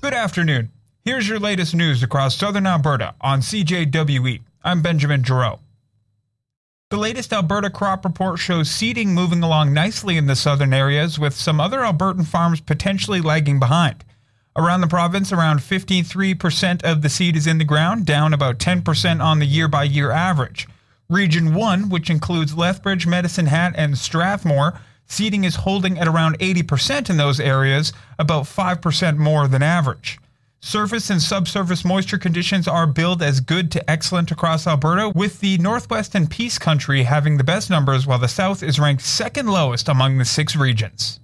Good afternoon. Here's your latest news across southern Alberta on CJWE. I'm Benjamin Giroux. The latest Alberta crop report shows seeding moving along nicely in the southern areas, with some other Albertan farms potentially lagging behind. Around the province, around 53% of the seed is in the ground, down about 10% on the year-by-year average. Region 1, which includes Lethbridge, Medicine Hat, and Strathmore, seeding is holding at around 80% in those areas, about 5% more than average. Surface and subsurface moisture conditions are billed as good to excellent across Alberta, with the Northwest and Peace Country having the best numbers, while the South is ranked second lowest among the 6 regions.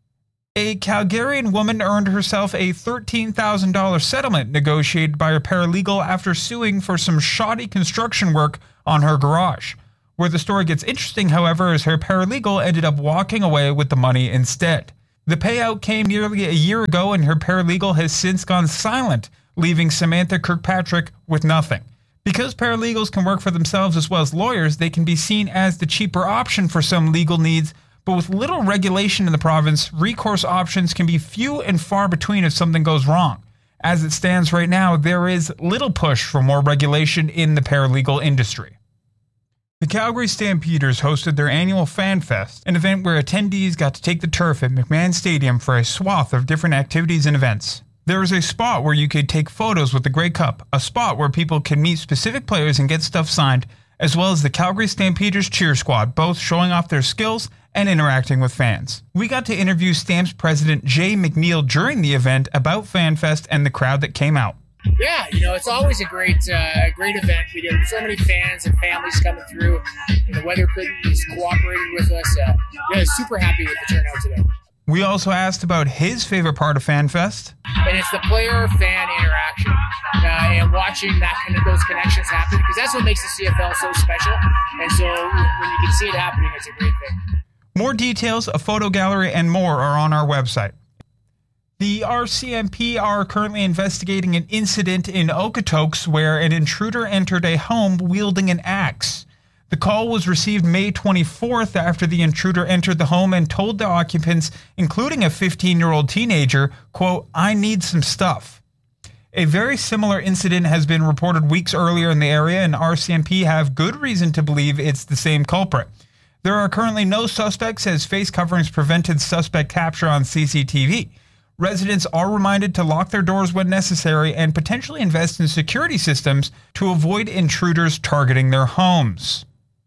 A Calgarian woman earned herself a $13,000 settlement negotiated by her paralegal after suing for some shoddy construction work on her garage. Where the story gets interesting, however, is her paralegal ended up walking away with the money instead. The payout came nearly a year ago, and her paralegal has since gone silent, leaving Samantha Kirkpatrick with nothing. Because paralegals can work for themselves as well as lawyers, they can be seen as the cheaper option for some legal needs, but with little regulation in the province, recourse options can be few and far between if something goes wrong. As it stands right now, there is little push for more regulation in the paralegal industry. The Calgary Stampeders hosted their annual Fan Fest, an event where attendees got to take the turf at McMahon Stadium for a swath of different activities and events. There was a spot where you could take photos with the Grey Cup, a spot where people can meet specific players and get stuff signed, as well as the Calgary Stampeders cheer squad, both showing off their skills and interacting with fans. We got to interview Stamps president Jay McNeil during the event about Fan Fest and the crowd that came out. Yeah, it's always a great event. We get so many fans and families coming through. The weather has cooperated with us. Super happy with the turnout today. We also asked about his favorite part of Fan Fest. And it's the player-fan interaction and watching those connections happen, because that's what makes the CFL so special. And so when you can see it happening, it's a great thing. More details, a photo gallery, and more are on our website. The RCMP are currently investigating an incident in Okotoks where an intruder entered a home wielding an axe. The call was received May 24th after the intruder entered the home and told the occupants, including a 15-year-old teenager, quote, "I need some stuff." A very similar incident has been reported weeks earlier in the area, and RCMP have good reason to believe it's the same culprit. There are currently no suspects, as face coverings prevented suspect capture on CCTV. Residents are reminded to lock their doors when necessary and potentially invest in security systems to avoid intruders targeting their homes.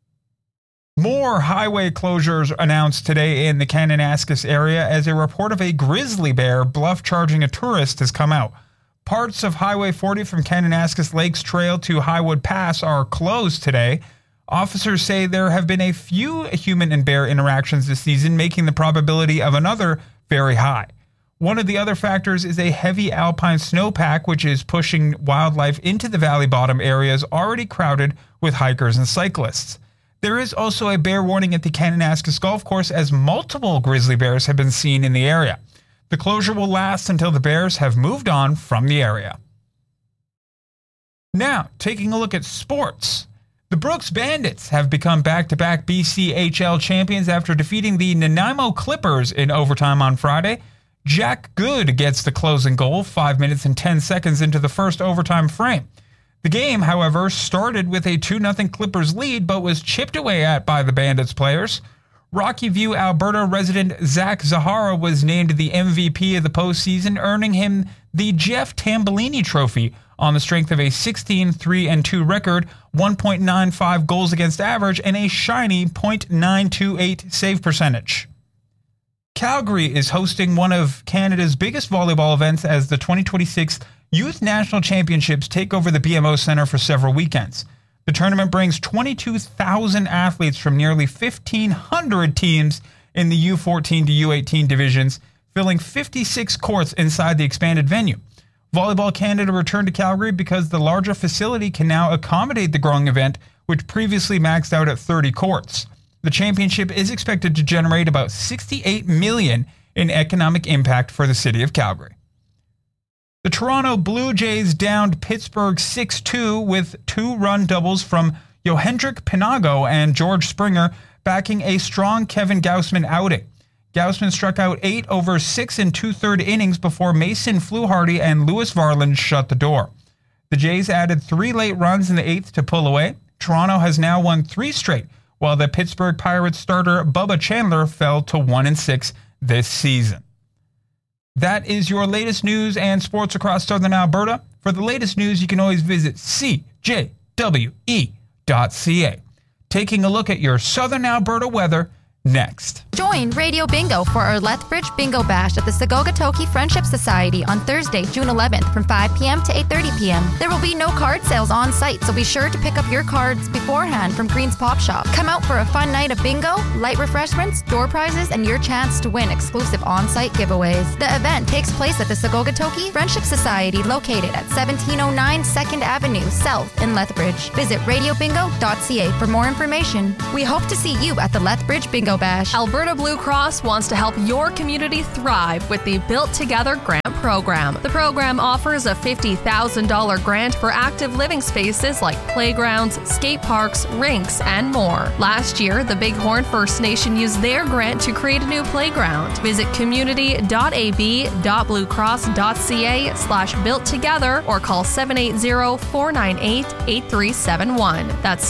More highway closures announced today in the Kananaskis area as a report of a grizzly bear bluff charging a tourist has come out. Parts of Highway 40 from Kananaskis Lakes Trail to Highwood Pass are closed today. Officers say there have been a few human and bear interactions this season, making the probability of another very high. One of the other factors is a heavy alpine snowpack, which is pushing wildlife into the valley bottom areas already crowded with hikers and cyclists. There is also a bear warning at the Kananaskis Golf Course, as multiple grizzly bears have been seen in the area. The closure will last until the bears have moved on from the area. Now, taking a look at sports. The Brooks Bandits have become back-to-back BCHL champions after defeating the Nanaimo Clippers in overtime on Friday. Jack Good gets the closing goal 5 minutes and 10 seconds into the first overtime frame. The game, however, started with a 2-0 Clippers lead, but was chipped away at by the Bandits players. Rocky View, Alberta resident Zach Zahara was named the MVP of the postseason, earning him the Jeff Tambellini Trophy on the strength of a 16-3-2 record, 1.95 goals against average, and a shiny .928 save percentage. Calgary is hosting one of Canada's biggest volleyball events as the 2026 Youth National Championships take over the BMO Centre for several weekends. The tournament brings 22,000 athletes from nearly 1,500 teams in the U14 to U18 divisions, filling 56 courts inside the expanded venue. Volleyball Canada returned to Calgary because the larger facility can now accommodate the growing event, which previously maxed out at 30 courts. The championship is expected to generate about $68 million in economic impact for the city of Calgary. The Toronto Blue Jays downed Pittsburgh 6-2 with 2-run doubles from Yohendrick Pinago and George Springer, backing a strong Kevin Gausman outing. Gausman struck out 8 over 6 2/3 innings before Mason Fluharty and Lewis Varland shut the door. The Jays added 3 late runs in the 8th to pull away. Toronto has now won 3 straight, while the Pittsburgh Pirates starter Bubba Chandler fell to 1-6 this season. That is your latest news and sports across Southern Alberta. For the latest news, you can always visit cjwe.ca. Taking a look at your Southern Alberta weather next. Join Radio Bingo for our Lethbridge Bingo Bash at the Sagogatoki Friendship Society on Thursday, June 11th from 5 p.m. to 8:30 p.m. There will be no card sales on site, so be sure to pick up your cards beforehand from Green's Pop Shop. Come out for a fun night of bingo, light refreshments, door prizes, and your chance to win exclusive on-site giveaways. The event takes place at the Sagogatoki Friendship Society located at 1709 2nd Avenue South in Lethbridge. Visit radiobingo.ca for more information. We hope to see you at the Lethbridge Bingo Bash. Alberta Blue Cross wants to help your community thrive with the Built Together Grant Program. The program offers a $50,000 grant for active living spaces like playgrounds, skate parks, rinks, and more. Last year, the Bighorn First Nation used their grant to create a new playground. Visit community.ab.bluecross.ca/built together or call 780-498-8371. That's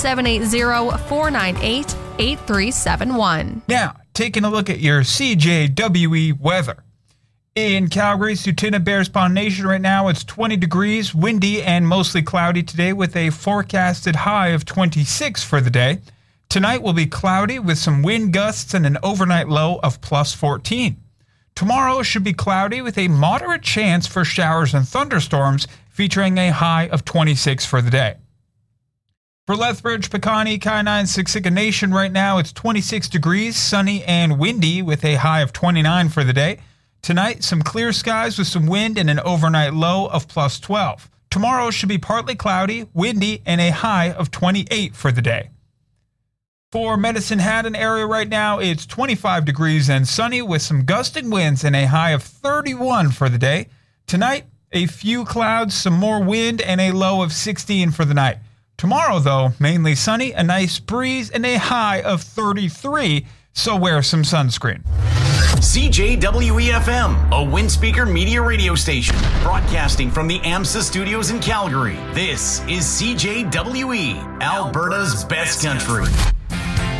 780-498-8371. Now, taking a look at your CJWE weather. In Calgary, Sutina Bears Pond Nation right now, it's 20 degrees, windy and mostly cloudy today with a forecasted high of 26 for the day. Tonight will be cloudy with some wind gusts and an overnight low of +14. Tomorrow should be cloudy with a moderate chance for showers and thunderstorms featuring a high of 26 for the day. For Lethbridge, Pecani, Kainai, and Siksika Nation right now, it's 26 degrees, sunny and windy with a high of 29 for the day. Tonight, some clear skies with some wind and an overnight low of +12. Tomorrow should be partly cloudy, windy, and a high of 28 for the day. For Medicine Hat area right now, it's 25 degrees and sunny with some gusting winds and a high of 31 for the day. Tonight, a few clouds, some more wind, and a low of 16 for the night. Tomorrow, though, mainly sunny, a nice breeze, and a high of 33, so wear some sunscreen. CJWE-FM, a Windspeaker media radio station, broadcasting from the AMSA studios in Calgary. This is CJWE, Alberta's best country.